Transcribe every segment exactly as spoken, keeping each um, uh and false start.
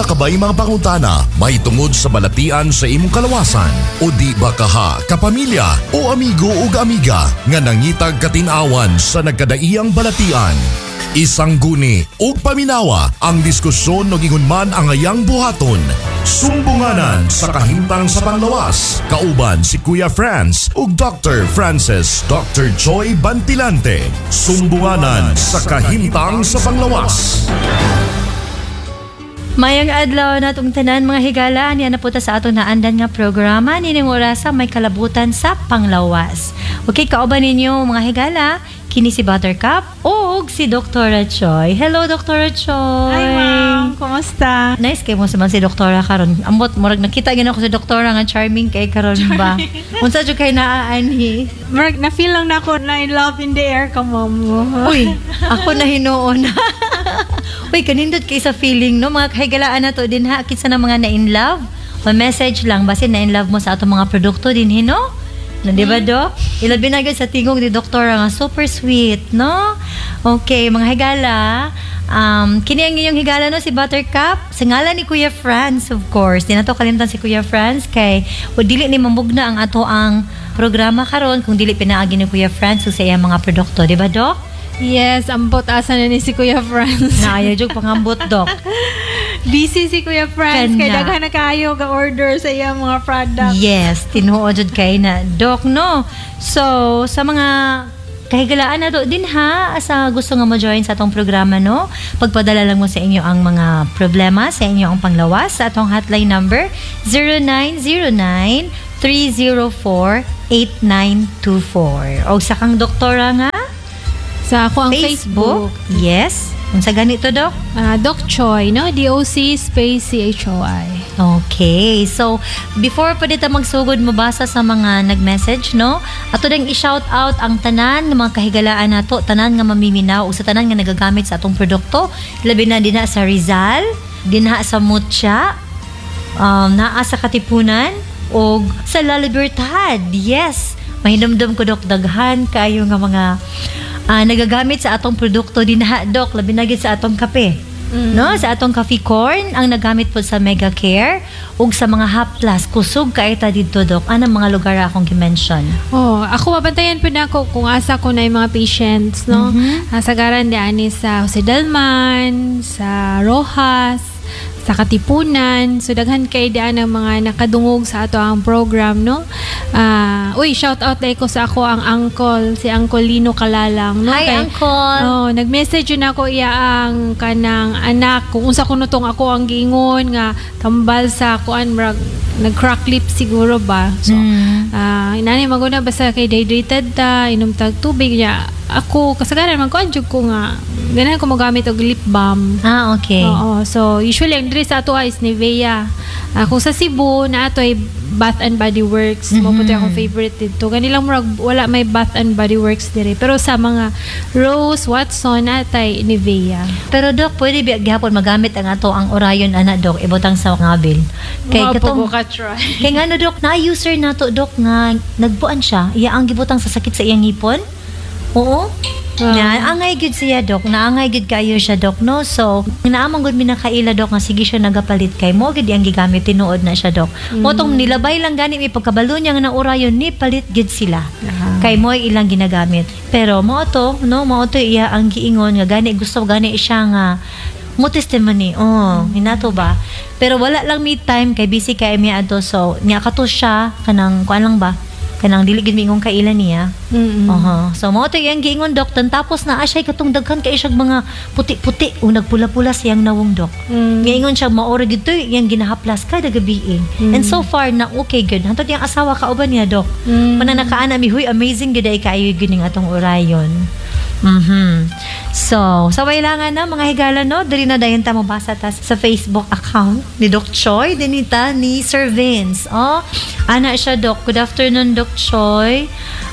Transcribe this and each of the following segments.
na kabay mga pangutana mahitungod sa balatian sa imong kalawasan o di ba kaha kapamilya o amigo o amiga nga nangitag katinawan sa nagkadaiyang balatian. Isang guni o paminawa ang diskusyon no gingon man ang ayang buhaton. Sumbunganan sa kahimtang sa panglawas. Kauban si Kuya Franz ug Doctor Francis Doctor Joy Bantilante. Sumbunganan sa kahimtang sa panglawas. Mayang adlaw na itong tanan mga higala, niya na po ta sa atong naandan nga programa nining orasa may kalabutan sa panglawas. Okay, kauban ninyo mga higala, kini si Buttercup o si Doktora Choi. Hello, Doktora Choi. Hi, ma'am. Kumusta? Nice kay mo sa si Doktora karon. Ambot murag nakita gyud ako si Doktora nga charming kay karon ba. Unsa jud kay naaanhi? Murag na feel lang nako na in love in the air ka mo. Uy, ako na hinuon. Uy, kanindot kay sa feeling no mga kahigalaan na to din ha kitsa na mga na in love. O message lang basin na in love mo sa atong mga produkto din hino. No, di ba, Dok? Ilabi na sa tingog ni Doktora nga super sweet, no? Okay, mga higala, um, kini ang iyong higala no si Buttercup, sa ngalan ni Kuya Franz, of course. Di na to kalimtan si Kuya Franz kay o dili ni mamugna ang ato ang programa karon kung dili pinaagi ni Kuya Franz sa iyang mga produkto, di ba, Dok? Yes, ambot asa na ni si Kuya Franz. Naayo jud pangambot, Dok. Busy si Kuya Franz kay Kana. daghan na kayo ga order sa iyang mga product. Yes, tinuod jud kay na, Dok, no? So, sa mga kahigalaan na do din ha, sa gusto nga mo join sa atong programa, no? Pagpadala lang mo sa inyo ang mga problema sa inyo ang panglawas sa atong hotline number zero nine zero nine three zero four eight nine two four. O sa kang doktora nga Sa ako ang Facebook. Facebook. Yes. Unsa ganito, Dok? Uh, Doc Choi, no? D O C space C H O I. Okay. So, before pa dito magsugod mo basa sa mga nag-message, no? Ato dang i-shout out ang tanan ng mga kahigalaan nato, tanan nga mamiminaw o sa tanan nga nagagamit sa atong produkto. Labi na dinha sa Rizal, dinha sa Mutya, um, naa sa Katipunan, o sa La Libertad. Yes. Mahinumdum ko, Dok, daghan kayo nga mga Uh, nagagamit sa atong produkto din ha, Dok, labi na gid sa atong kape. Mm. No, sa atong coffee corn ang nagamit po sa Mega Care ug sa mga haplas kusog kay ta didto, Dok. Anong mga lugar akong gi-mention? Oh, ako mabantayan po na ako kung asa ko na yung mga patients, no? Mm-hmm. Uh, sa garan di ani sa Jose Delman, sa Rojas, sa Katipunan. So daghan kay dian ang mga nakadungog sa ato ang program, no? Ah, uh, uy, shout out dai ko sa ako ang uncle, si Uncle Lino Kalalang, no? Hi, kay, Uncle. Oh, nag-message yun ako iya ang kanang anak kung unsa kuno tong ako ang giingon nga tambal sa kuan brag nag-crack lip siguro ba. So, mm. ah, uh, inani maguna basta kay dehydrated ta, inom tag tubig niya. Ako kasagaran man kuan jud ko nga ganan ko magamit og lip balm. Ah, okay. Oo. So, usually, ang diri sa ato is Nivea. Uh, kung sa Cebu, na ato ay Bath and Body Works. Mm-hmm. Mo akong favorite dito. Kanilang murag, wala may Bath and Body Works diri. Pero sa mga Rose, Watson, atay Nivea. Pero, Dok, pwede ba gihapon magamit ang ato ang Orion ana, Dok, ibutang sa ngabil. Kay Mga katong ka try. kay ngano, Dok, na user nato, Dok, nga nagbuan siya. Iya ang gibutang sa sakit sa iyang ngipon. Oo. Wow. Na angay gud siya, Dok. Naangay gud kayo siya, Dok, no? So, naamang gud mi nakaila, Dok, nga sige siya nagapalit kay mo gid ang gigamit tinuod na siya, Dok. Mm. Motong nilabay lang gani mi pagkabalo niya nga na Orion ni palit gid sila. Uh-huh. Kay mo ilang ginagamit. Pero mo to, no, mo to iya ang giingon nga gani gusto gani siya nga mo testimony. Oh, mm. hinato ba? Pero wala lang mi time kay busy kay mi adto, so nya kato siya kanang kuan lang ba? Kanang dili gid mingong kailan niya. Mm-hmm. Uh-huh. So mo to yang giingon, Dok, tapos na asay katong daghan kay siyang mga puti-puti o nagpula-pula siyang nawong, Dok. Mm. Giingon siya maora gid to yang ginahaplas kada gabi. Mm. And so far na okay good. Hantod yang asawa kauban niya, Dok. Mm. Mananakaana mi, huy, amazing gid ay kaayo gid ning atong Orion. Mhm. So, sa wailangan na mga higala, no, diri na dayon ta mabasa ta sa Facebook account ni Doc Choi dinita ni Sir Vince. Oh, ana siya, Doc. Good afternoon, Doc Choi.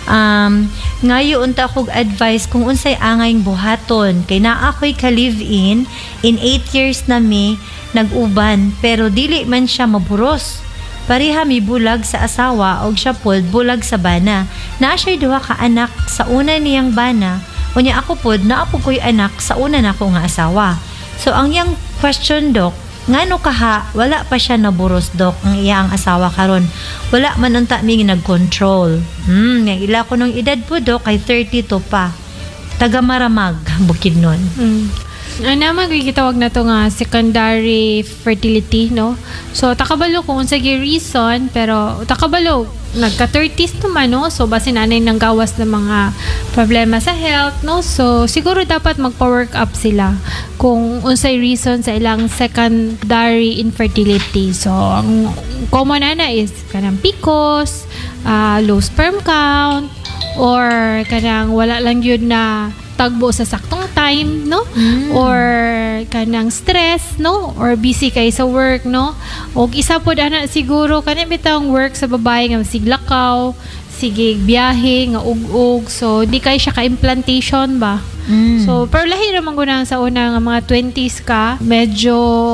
Um, ngayon ta kog advice kung unsay angayng buhaton kay naa ako'y ka live-in in eight years na mi nag-uban pero dili man siya maburos. Pareha mi bulag sa asawa og siya pod bulag sa bana. Naa siya duha ka anak sa una niyang bana. Unya ako pod naa po ko'y anak sa una nako nga asawa. So ang yang question, Doc, ngano kaha wala pa siya naburos dok ang iya ang asawa karon. Wala man unta mi nag-control. Hmm, yang ila ko nung edad po dok kay thirty-two pa. Taga Maramag, Bukidnon. Mm. Ano naman gitawag na to nga secondary fertility, no? So takabalo kung unsa gyud reason, pero takabalo nagka-thirties naman, no? So base nanay nang gawas ng mga problema sa health, no? So siguro dapat magpa-work up sila kung unsay reason sa ilang secondary infertility. So ang common na na is kanang P C O S, uh, low sperm count, or kanang wala lang yun na tagbo sa saktong time, no? Mm. Or kanang stress, no? Or busy kay sa work, no? O isa po ana siguro kanang bitang work sa babae nga siglakaw, sige biyahe nga ug-ug, so di kay siya ka implantation ba? Mm. So, pero lahi naman ko na sa una nga mga twenties ka, medyo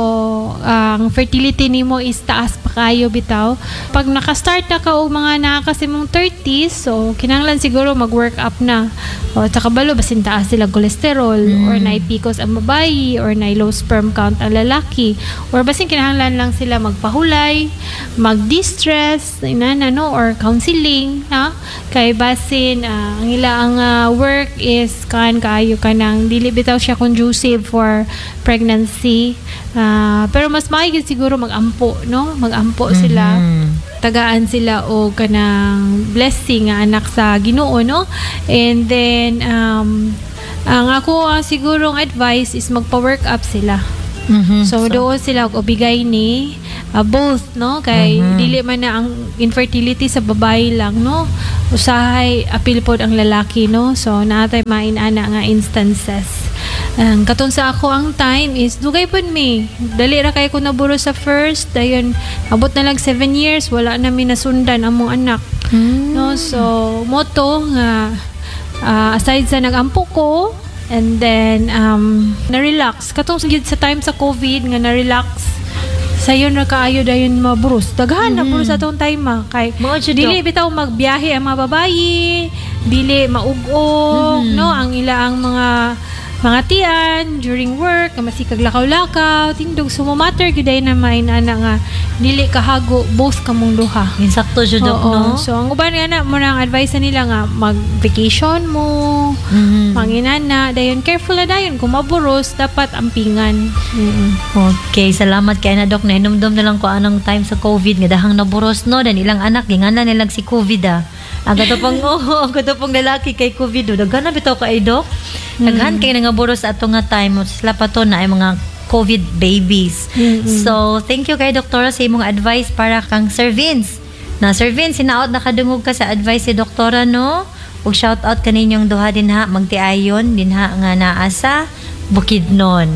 ang fertility nimo is taas pa kayo bitaw. Pag naka-start na ka o mga nakakasimong thirties, so kinahanglan siguro mag-work up na. O tsaka balo basin taas sila cholesterol, Mm. or na P C O S ang babae, or na low sperm count ang lalaki, or basin kinahanglan lang sila magpahulay, mag-distress, inana no, or counseling, na kay basin ah, ang ila ang ah, work is kan kayo kanang dili bitaw siya conducive for pregnancy. Ah, pero mas maayos siguro mag-ampo, no? Mag-ampo sila. Mhm. Tagaan sila o kanang blessing nga anak sa Ginoo, no? And then um ang ako ah, sigurong advice is magpa-work up sila. Mhm. So, doon sila og obigay ni uh, both, no? Kay Mhm. dili man na ang infertility sa babae lang, no? Usahay apil pod ang lalaki, no? So naatay mainana nga instances. Ang katon sa ako ang time is dugay pod mi. Dali ra kay ko naburo sa first, dayon abot na lang seven years wala na mi nasundan among anak. Mm. No, so moto nga ah, aside sa nagampo ko, and then um na-relax katong gid sa time sa COVID nga na-relax sayon ra kaayo dayon maburos daghan na buros atong time ma kay Mao jud, dili Dok. bitaw magbiyahe ang mga babayi, dili maug-og, Mhm. no, ang ila ang mga mga tiyan during work nga masikag lakaw-lakaw tindog so mo matter gyud na may ana nga dili kahago both kamong duha. Insakto jud dok, Oo. no? So ang uban nga na mo nang advice na nila nga mag-vacation mo, Mhm. manginana, dayon careful na dayon kung maburos dapat ampingan. Mm. Okay, salamat kay na dok na inumdum na lang ko anong time sa COVID nga dahang naburos no dan ilang anak gingana nilang si COVID ah. Ang gato pang oh, ang gato pang lalaki kay COVID do. Daghan na bitaw kay dok. Daghan kay nangaburos ato nga time sila pa to na ay mga COVID babies. Mm-mm. So, thank you kay doktora sa imong advice para kang Sir Vince. Na Sir Vince, sinaot nakadungog ka sa advice si doktora no. Ug shout out kaninyong duha din ha magtiayon din ha nga naa sa Bukidnon.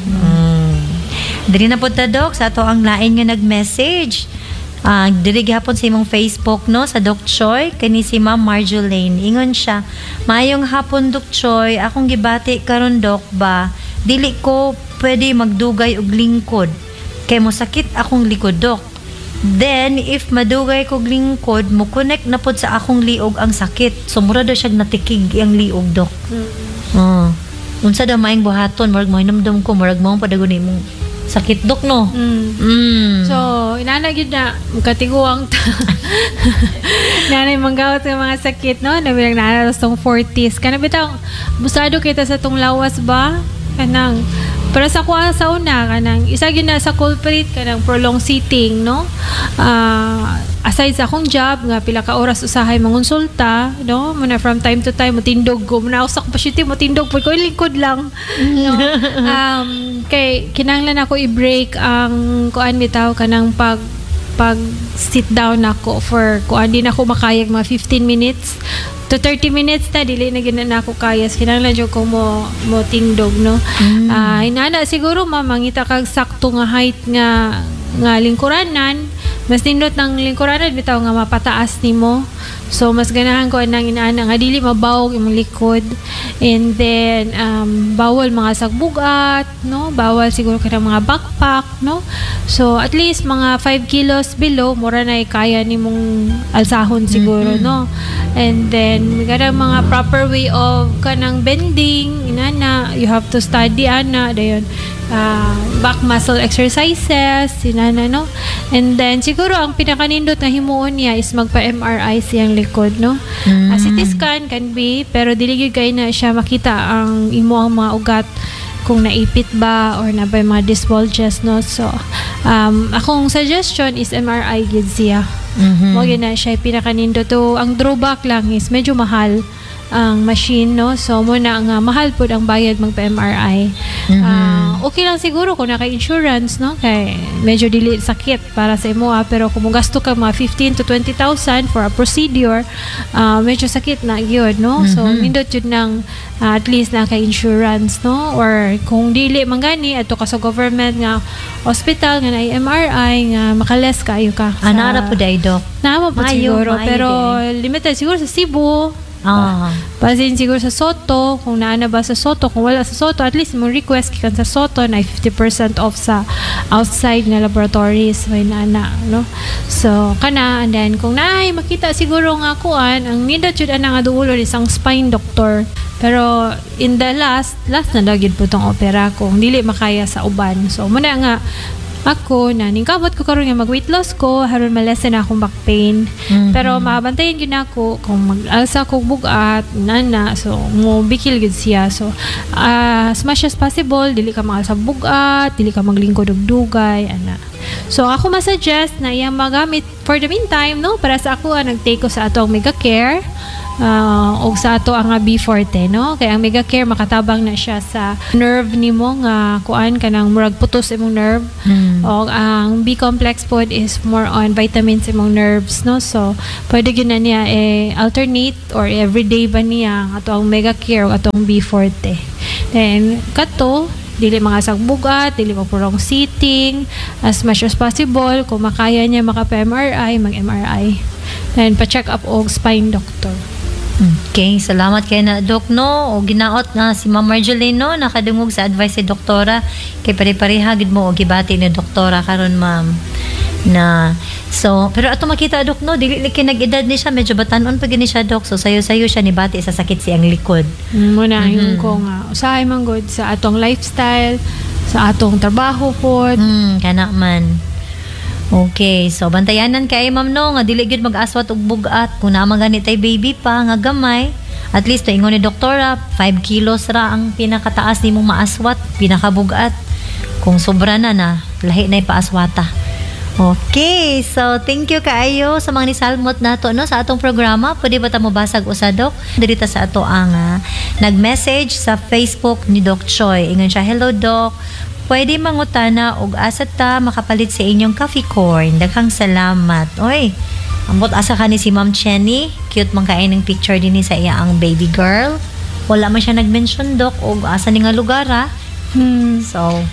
Mm. Diri na po ta dok sa ato ang lain nga nag-message. Ah, diri gihapon sa imong Facebook no sa Doc Choi kani si Ma'am Marjolaine. Ingon siya, "Mayong hapon Doc Choi, akong gibati karon dok ba, dili ko pwede magdugay og lingkod kay mo sakit akong likod dok. Then if madugay kog lingkod, mo connect na pod sa akong liog ang sakit. So mura daw siya natikig ang liog dok." Oh. Unsa daw maayong buhaton, murag mo hinumdum ko, murag mo padagon imong sakit dok no. Mm. Mm. So, inana gyud na katiguang ta. Nanay manggawat ng mga sakit, no? Nabilang nanaros tong forties. Kana bitaw busado kita sa tong lawas ba? Kanang para sa kuha sa una kanang isa gyud na sa culprit kanang prolonged sitting, no? Ah, aside sa akong job nga pila ka oras usahay mangonsulta, no? Muna from time to time motindog ko, muna usak pa syuti motindog pud ko lingkod lang. No? Um kay kinahanglan ako i-break ang kuan bitaw kanang pag pag sit down ako for kuan din ako makayag mga fifteen minutes to thirty minutes na dili na gina na ako kaya kinahanglan jud ko mo mo tindog, no. Ah inana siguro mamangita kag sakto nga height nga nga lingkuranan, mas nindot ng lingkuranan bitaw nga mapataas nimo. So mas ganahan ko nang inaana nga dili mabawog imong likod. And then um bawal mga sagbugat, no? Bawal siguro kada mga backpack, no? So at least mga five kilos below mura na kaya nimong alsahon siguro, Mm-hmm. no? And then kada mga proper way of kanang bending inana, you have to study ana dayon ah, back muscle exercises, sinana, no? And then, siguro, ang pinakanindot na himuon niya is magpa-M R I siyang likod, no? Mm. Ah, C T scan can be, pero dili gyud kay na siya makita ang imo ang mga ugat kung naipit ba or na ba yung mga disc bulges, no? So, um, akong suggestion is M R I gid siya. Mhm. Mo gyud na siya pinakanindo to. Ang drawback lang is medyo mahal ang machine, no? So, muna nga mahal po ang bayad magpa-M R I. Mhm. Ah, okay lang siguro kung naka-insurance, no? Kay medyo dili sakit para sa imo, ah. Pero kung gasto ka mga fifteen to twenty thousand for a procedure, ah, medyo sakit na yun, no? So, Mhm. nindot yun ng ah, at least naka-insurance, no? Or kung dili man gani ato ka sa government nga hospital nga na M R I nga makales kayo ka. sa- Anara po day, Doc. Naama po Maayo, siguro, maayo pero din. limited siguro sa Cebu. Ah. Pasin siguro sa Soto, kung naana ba sa Soto, kung wala sa Soto, at least mo request kikan sa Soto na fifty percent off sa outside na laboratories may naana, no? So, kana, and then kung naay makita siguro nga kuan, ang nindot yun ana nga duulo isang spine doctor. Pero in the last, last na daw gyud po tong opera ko, dili makaya sa uban. So, muna nga ako na ningkabot ko karon nga mag weight loss ko haron malesen akong back pain. Mhm. Pero mabantayan gyud ako kung mag-alsa ko bugat nana, so mo bikil gyud siya. So ah, as much as possible dili ka maalsa bugat, dili ka maglingkod og dugay ana. So ako ma-suggest na iyang magamit for the meantime, no, para sa ako ah, nag-take ko sa ato ang Mega Care. Uh, o sa ato ang B forte, no? Kaya ang Mega Care makatabang na siya sa nerve nimo nga kuan kanang murag putos imong nerve. Mm. O ang B complex pod is more on vitamins imong nerves, no? So pwede gyud na niya eh, alternate or everyday ba niya ang ato ang Mega Care o ato ang B forte. Then kato dili mga sagbugat, dili magpurong sitting, as much as possible kung makaya niya maka-M R I, mag-M R I. Then pa-check up og spine doctor. Okay, salamat kay na Doc, no? O ginaot na si Ma'am Marjoline, no? Nakadungog sa advice si Doktora. Kay pare-pareha gid mo o gibati ni Doktora karon, Ma'am. Na so pero ato makita, Doc, no, dili kay nag-edad ni siya, medyo batanon pa gini siya, Doc. So sayo-sayo siya ni bati sa sakit siyang likod. Mm, muna Mhm. yung ko nga usahay man gud sa atong lifestyle, sa atong trabaho pod. Hmm, kana man. Okay, so bantayanan kay Ma'am, no, nga dili gyud mag-aswat og bugat kung naa man gani tay baby pa nga gamay. At least to ingon ni doktora, five kilos ra ang pinakataas nimong maaswat, pinakabugat. Kung sobra na na, lahi na ipaaswata. Okay, so thank you kaayo sa mga nisalmot nato, no, sa atong programa. Pwede ba ta mo basag usa, Doc? Dirita sa ato ang ah, nag-message sa Facebook ni Doc Choi. Ingon siya, hello Doc. Pwede mangutana og asa ta makapalit sa inyong coffee corn. Daghang salamat. Oy, ambot asa ka ni si Ma'am Chenny. Cute man kaay ng picture din ni sa iya ang baby girl. Wala man siya nag-mention, Doc, og asa ni nga lugar, ha? Hmm. So,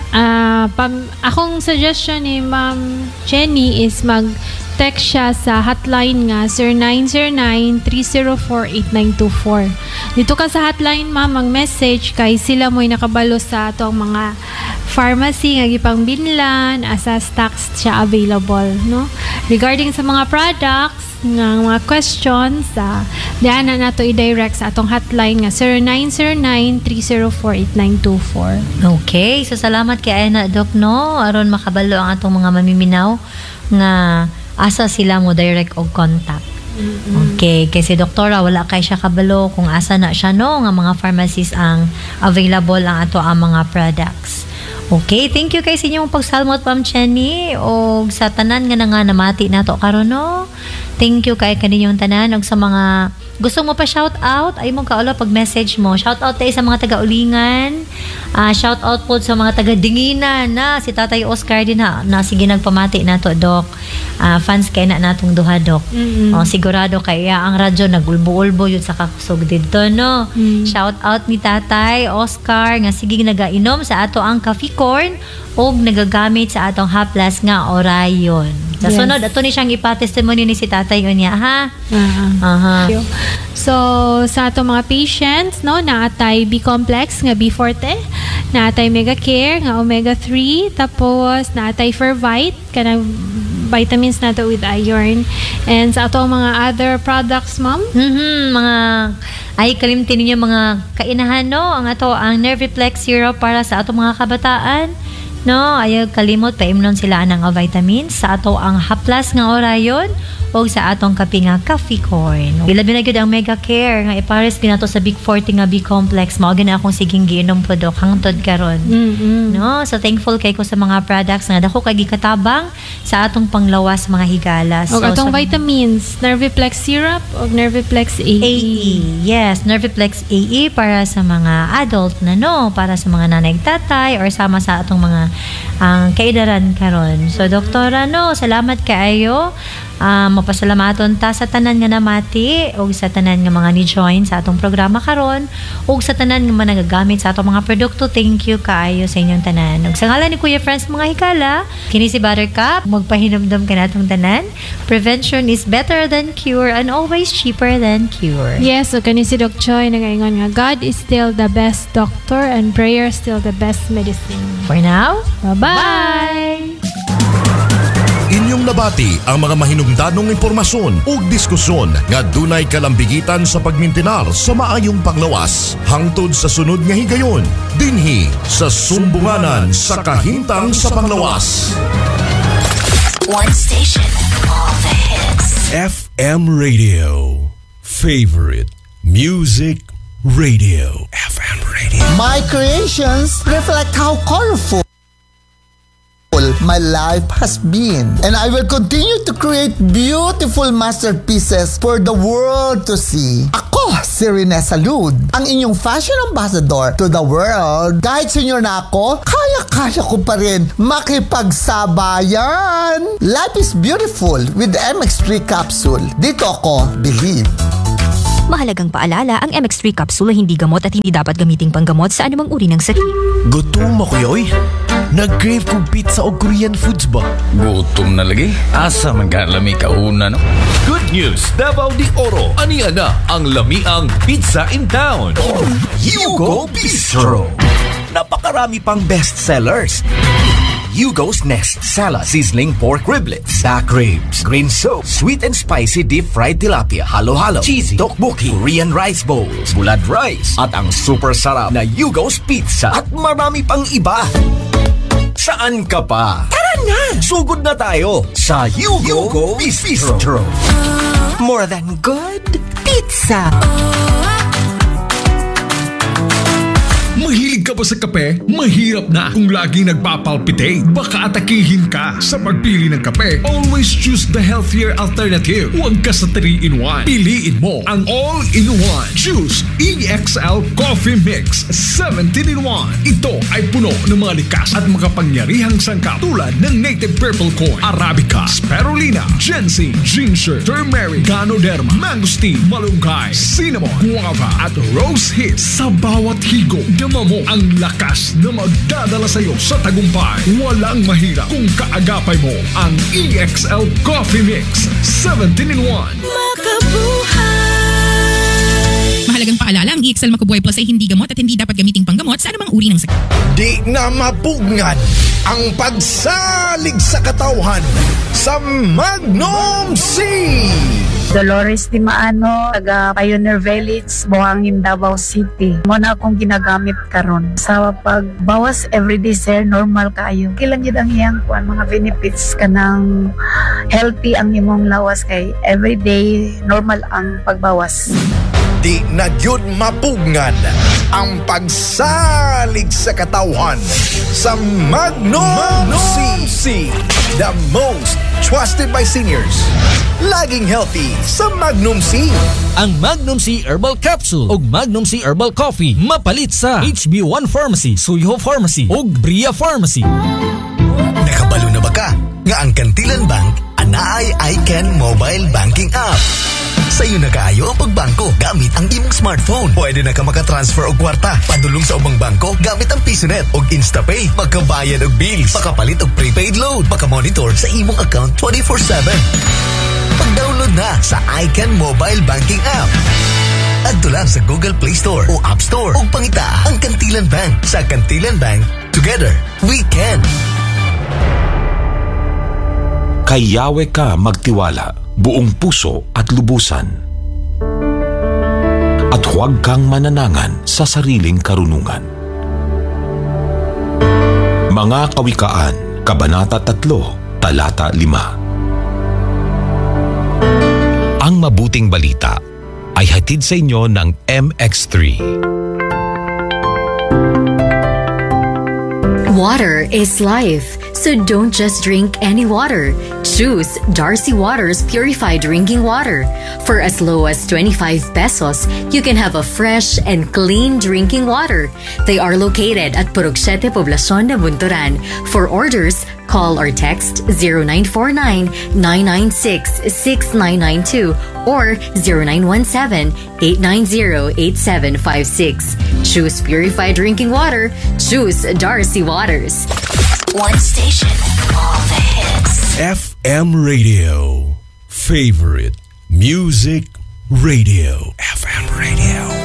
Ah, pam akong suggestion ni Ma'am Jenny is mag-text siya sa hotline nga zero nine zero nine, three zero four, eight nine two four. Dito ka sa hotline, ma'am, mag-message kay sila mo'y nakabalo sa atong mga pharmacy nga gipang binlan, asa stocks siya available, no? Regarding sa mga products nga mga questions, sa uh, diyan na nato i-direct sa atong hotline nga zero nine zero nine, three zero four, eight nine two four. okay. So, salamat kay Ana, Doc, no? Aron makabalo ang atong mga mamiminaw nga asa sila mo direct og contact. Okay, kasi doktora wala kay siya kabalo kung asa na siya, no, nga mga pharmacies ang available ang ato ang mga products. Okay, thank you kay sa inyong pagsalmot, Ma'am Chenny, o sa tanan nga na nga namati nato karon, no. Thank you kay kaninyong tanan og sa mga gusto mo pa shout out ay mo kaula pag message mo. Shout out tayo sa mga taga-Ulingan. Uh, shout out po sa mga taga-Dinginan na si Tatay Oscar din ha, na sige nagpamati nato, Doc. Uh, fans kay na natong duha, Doc. Mm-mm. O, sigurado kaya ang radyo nagulbo-ulbo yun sa kakusog dito, no. Mm. Shout out ni Tatay Oscar nga sige nagainom sa ato ang coffee corn og nagagamit sa atong haplas nga Orion. Sa Yes. sunod ato ni siyang ipatestimony ni si Tatay unya, ha. Ah. Aha. So, sa ato mga patients, no, naatay B-complex nga B forte, naatay Mega Care nga omega three, tapos naatay Fervite, kanang vitamins nato with iron. And sa ato mga other products, ma'am? Mhm, mga ay kalimtin ninyo mga kainahan no, ang ato ang Nerviplex syrup para sa ato mga kabataan. No, ayaw kalimot paimnon sila ng vitamins sa ato ang haplas nga orayon o sa atong kape nga coffee corn. Ilabi na gyud ang Mega Care nga ipares ginato sa Big forty nga B-complex mao gina akong siging giinom pod hangtod karon. Mm-hmm. No, so thankful kay ko sa mga products nga dako kay gikatabang sa atong panglawas mga higala. O So, atong so, vitamins, Nerviplex syrup o Nerviplex A E. A E. Yes, Nerviplex A E para sa mga adult na no, para sa mga nanay tatay or sama sa atong mga ang kaidaran karon. So doktora no, salamat kaayo. Um, mapasalamaton ta sa tanan nga namati o sa tanan nga mga ni-join sa atong programa karon o sa tanan nga managagamit sa atong mga produkto. Thank you kaayo sa inyong tanan. Ug sa ngalan ni Kuya Friends mga hikala, kini si Buttercup, magpahinumdum ka natong tanan. Prevention is better than cure and always cheaper than cure. Yes, so kani si Doc Choi nagaingon nga God is still the best doctor and prayer is still the best medicine. For now, Bye-bye! bye! Inyong nabati ang mga mahinungdanong impormasyon ug diskusyon nga dunay kalambigitan sa pagmintinar sa maayong panglawas hangtod sa sunod nga higayon dinhi sa sumbunganan sa kahimtang sa panglawas. One station, all the hits. F M Radio. Favorite Music Radio. F M Radio. My creations reflect how colorful my life has been. And I will continue to create beautiful masterpieces for the world to see. Ako, si Rene Salud, ang inyong fashion ambassador to the world. Kahit senior na ako, kaya-kaya ko pa rin makipagsabayan. Life is beautiful with M X three capsule. Dito ako, believe. Mahalagang paalala, ang M X three capsule ay hindi gamot at hindi dapat gamiting panggamot sa anumang uri ng sakit. Gutom ako yoy. Nag-crave kong pizza o Korean foods ba? Gutom na lagi? Asa man ka lami kauna no? Good news, Davao de Oro. Aniya na ang lamiang pizza in town. Yugo Bistro. Napakarami pang best sellers. Yugo's Nest Salad, Sizzling Pork Riblets, Back Ribs, Green Soup, Sweet and Spicy Deep Fried Tilapia, Halo-Halo, Cheesy, Tteokbokki, Korean Rice Bowls, Bulad Rice, at ang super sarap na Yugo's Pizza, at marami pang iba. Saan ka pa? Tara na! Sugod na tayo sa Yugo, Yugo Bistro. Bistro. More than good pizza. Mahilig ka ba sa kape? Mahirap na kung laging nagpapalpitate. Baka atakihin ka sa pagpili ng kape. Always choose the healthier alternative. Huwag ka sa three in one. Piliin mo ang all-in-one. Choose E X L Coffee Mix seventeen in one. Ito ay puno ng mga likas at makapangyarihang sangkap tulad ng native purple corn, Arabica, Spirulina, ginseng, ginger, turmeric, ganoderma, mangosteen, malunggay, cinnamon, guava at rose hips. Sa bawat higop, dama mo ang lakas na magdadala sa iyo sa tagumpay. Walang mahirap kung kaagapay mo ang E X L Coffee Mix seventeen in one. Mahalagang paalala, ang E X L Macabuhay Plus ay hindi gamot at hindi dapat gamiting panggamot sa anumang uri ng sakit. Di na mapugnan ang pagsalig sa katauhan sa Magnum C. Dolores Di Maano, taga Pioneer Village, Buhangin, Davao City. Muna akong ginagamit karon sa pagbawas everyday sir, normal kayo. Kailan yun ang iyang kuan, mga benefits ka ng healthy ang imong lawas kay everyday normal ang pagbawas. Di na gyud mapugnan ang pagsalig sa katauhan sa Magnum, Magnum C. The most trusted by seniors. Laging healthy sa Magnum C. Ang Magnum C Herbal Capsule o Magnum C Herbal Coffee mapalit sa H B one Pharmacy, Suyo Pharmacy o Bria Pharmacy. Nakabalo na ba ka nga ang Kantilan Bank anaay iCan mobile banking app? Sa'yo na kaayo ang pagbangko gamit ang imong smartphone. Pwede na ka makatransfer og kwarta, padulong sa ubang bangko gamit ang PisoNet og InstaPay, magkabayad og bills, makapalit og prepaid load, makamonitor sa imong account twenty-four seven. Pag-download na sa iCan mobile banking app. Adto lang sa Google Play Store o App Store o pangita ang Kantilan Bank. Sa Kantilan Bank, together we can. Kay Yahweh ka magtiwala, buong puso at lubusan. At huwag kang mananangan sa sariling karunungan. Mga Kawikaan, Kabanata three, Talata five. Ang mabuting balita ay hatid sa inyo ng M X three. Water is life, so don't just drink any water. Choose Darcy Waters Purified Drinking Water. For as low as twenty-five pesos, you can have a fresh and clean drinking water. They are located at Purok Siete, Poblacion de Bunturan. For orders, call or text zero nine four nine, nine nine six, six nine nine two or zero nine one seven, eight nine zero, eight seven five six. Choose purified drinking water. Choose Darcy Waters. One station, all the hits. F M Radio. Favorite Music Radio. F M Radio.